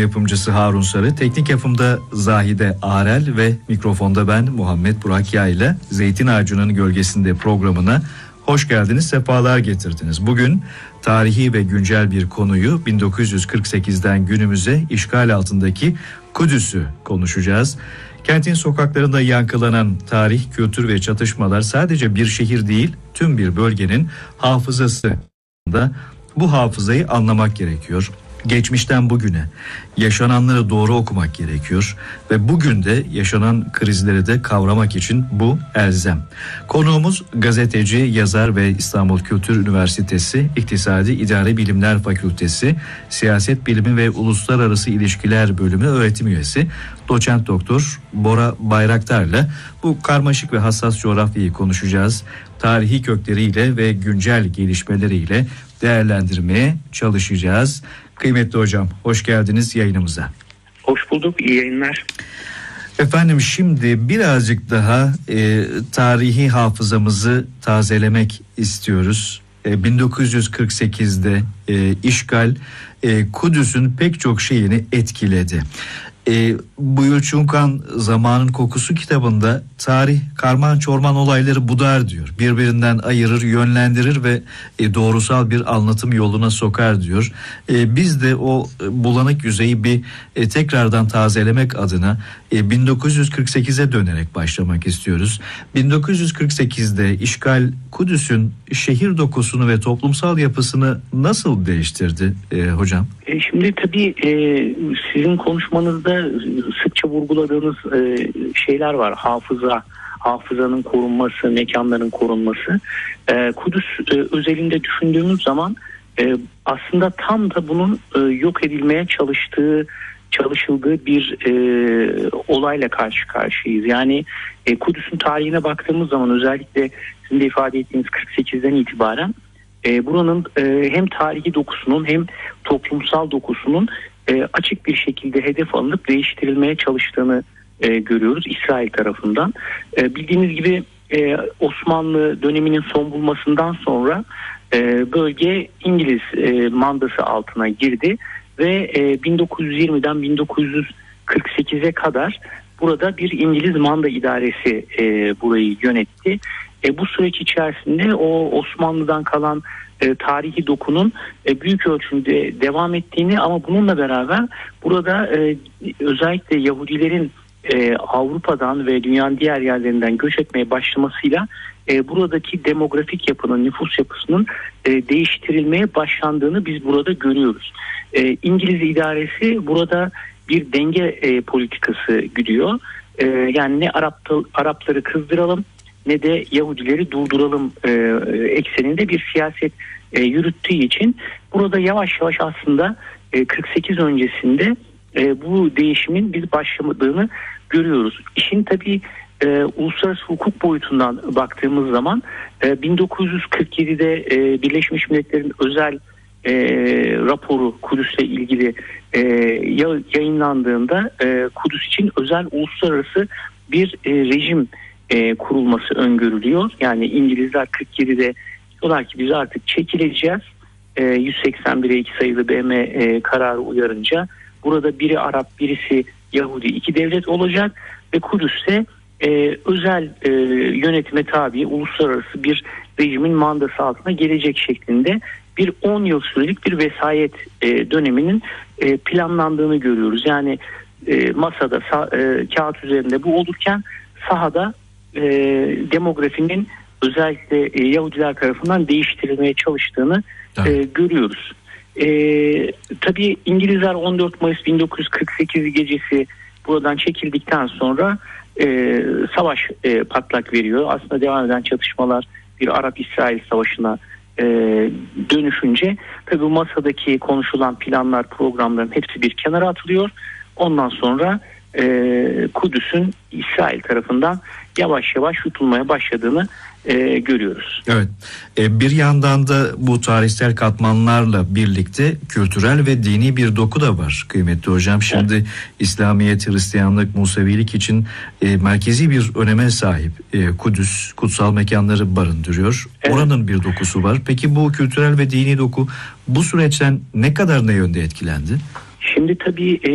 yapımcısı Harun Sarı, teknik yapımda Zahide Arel ve mikrofonda ben Muhammed Burak Yayla. Zeytin Ağacı'nın Gölgesinde programına hoş geldiniz, sefalar getirdiniz. Bugün tarihi ve güncel bir konuyu 1948'den günümüze işgal altındaki Kudüs'ü konuşacağız. Kentin sokaklarında yankılanan tarih, kültür ve çatışmalar sadece bir şehir değil, tüm bir bölgenin hafızası. Bu hafızayı anlamak gerekiyor. Geçmişten bugüne yaşananları doğru okumak gerekiyor ve bugün de yaşanan krizleri de kavramak için bu elzem. Konuğumuz gazeteci, yazar ve İstanbul Kültür Üniversitesi İktisadi İdari Bilimler Fakültesi Siyaset Bilimi ve Uluslararası İlişkiler Bölümü öğretim üyesi Doçent Doktor Bora Bayraktar'la bu karmaşık ve hassas coğrafyayı konuşacağız. Tarihi kökleriyle ve güncel gelişmeleriyle değerlendirmeye çalışacağız. Kıymetli hocam, hoş geldiniz yayınımıza. Hoş bulduk, iyi yayınlar. Efendim, şimdi birazcık daha tarihi hafızamızı tazelemek istiyoruz. 1948'de işgal Kudüs'ün pek çok şeyini etkiledi. Buyur Çunkan Zamanın Kokusu kitabında tarih karman çorman olayları budar diyor. Birbirinden ayırır, yönlendirir ve doğrusal bir anlatım yoluna sokar diyor. Biz de o bulanık yüzeyi bir tekrardan tazelemek adına 1948'e dönerek başlamak istiyoruz. 1948'de işgal Kudüs'ün şehir dokusunu ve toplumsal yapısını nasıl değiştirdi hocam? Şimdi tabii sizin konuşmanızda sıkça vurguladığınız şeyler var. Hafızanın korunması, mekanların korunması. Kudüs özelinde düşündüğümüz zaman aslında tam da bunun yok edilmeye çalışıldığı bir olayla karşı karşıyayız. Yani Kudüs'ün tarihine baktığımız zaman özellikle sizin de ifade ettiğiniz 48'den itibaren buranın hem tarihi dokusunun hem toplumsal dokusunun açık bir şekilde hedef alınıp değiştirilmeye çalıştığını görüyoruz İsrail tarafından. Bildiğiniz gibi Osmanlı döneminin son bulmasından sonra bölge İngiliz mandası altına girdi ve 1920'den 1948'e kadar burada bir İngiliz manda idaresi burayı yönetti. Bu süreç içerisinde o Osmanlı'dan kalan tarihi dokunun büyük ölçüde devam ettiğini ama bununla beraber burada özellikle Yahudilerin Avrupa'dan ve dünyanın diğer yerlerinden göç etmeye başlamasıyla buradaki demografik yapının, nüfus yapısının değiştirilmeye başlandığını biz burada görüyoruz. İngiliz idaresi burada bir denge politikası güdüyor. Yani ne Arapları kızdıralım ne de Yahudileri durduralım ekseninde bir siyaset yürüttüğü için burada yavaş yavaş aslında 48 öncesinde bu değişimin biz başlamadığını görüyoruz. İşin tabii uluslararası hukuk boyutundan baktığımız zaman 1947'de Birleşmiş Milletler'in özel raporu Kudüs'le ilgili yayınlandığında Kudüs için özel uluslararası bir rejim kurulması öngörülüyor. Yani İngilizler 47'de diyorlar ki biz artık çekileceğiz. 181'e 2 sayılı BM kararı uyarınca burada biri Arap birisi Yahudi iki devlet olacak ve Kudüs'te özel yönetime tabi uluslararası bir rejimin mandası altına gelecek şeklinde bir 10 yıl sürelik bir vesayet döneminin planlandığını görüyoruz. Yani masada kağıt üzerinde bu olurken sahada demografinin özellikle Yahudiler tarafından değiştirilmeye çalıştığını görüyoruz. Tabii İngilizler 14 Mayıs 1948 gecesi buradan çekildikten sonra savaş patlak veriyor. Aslında devam eden çatışmalar bir Arap-İsrail savaşına dönüşünce tabii bu masadaki konuşulan planlar, programların hepsi bir kenara atılıyor. Ondan sonra Kudüs'ün İsrail tarafından yavaş yavaş yutulmaya başladığını görüyoruz. Evet. Bir yandan da bu tarihsel katmanlarla birlikte kültürel ve dini bir doku da var kıymetli hocam. Şimdi evet. İslamiyet, Hristiyanlık, Musevilik için merkezi bir öneme sahip. Kudüs kutsal mekanları barındırıyor. Evet. Oranın bir dokusu var. Peki bu kültürel ve dini doku bu süreçten ne kadar ne yönde etkilendi? Şimdi tabii